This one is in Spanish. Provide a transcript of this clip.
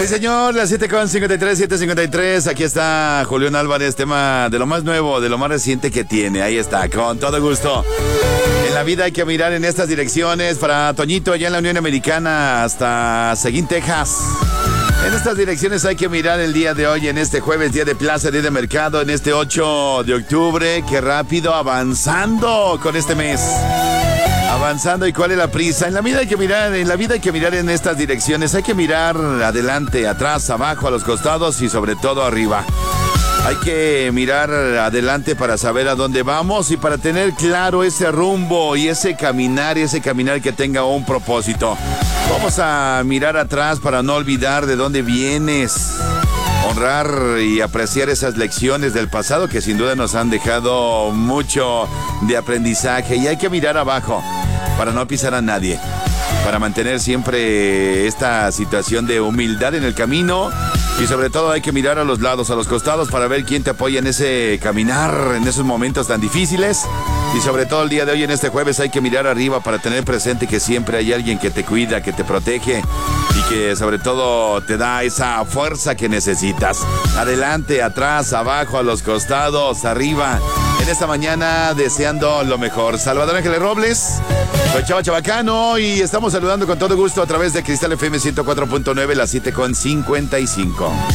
Sí, señor, las 7:53, 7:53. Aquí está Julián Álvarez, tema de lo más nuevo, de lo más reciente que tiene. Ahí está, con todo gusto. En la vida hay que mirar en estas direcciones. Para Toñito, allá en la Unión Americana, hasta Seguín, Texas. En estas direcciones hay que mirar el día de hoy, en este jueves, día de plaza, día de mercado, en este 8 de octubre. Qué rápido, avanzando con este mes. Avanzando, ¿y cuál es la prisa? En la vida hay que mirar en estas direcciones. Hay que mirar adelante, atrás, abajo, a los costados y sobre todo arriba. Hay que mirar adelante para saber a dónde vamos y para tener claro ese rumbo y ese caminar que tenga un propósito. Vamos a mirar atrás para no olvidar de dónde vienes. Honrar y apreciar esas lecciones del pasado que sin duda nos han dejado mucho de aprendizaje. Y hay que mirar abajo para no pisar a nadie, para mantener siempre esta situación de humildad en el camino. Y sobre todo hay que mirar a los lados, a los costados, para ver quién te apoya en ese caminar, en esos momentos tan difíciles. Y sobre todo el día de hoy, en este jueves, hay que mirar arriba para tener presente que siempre hay alguien que te cuida, que te protege y que sobre todo te da esa fuerza que necesitas. Adelante, atrás, abajo, a los costados, arriba. En esta mañana deseando lo mejor. Salvador Ángeles Robles, soy Chava Chabacano y estamos saludando con todo gusto a través de Cristal FM 104.9, las 7:55.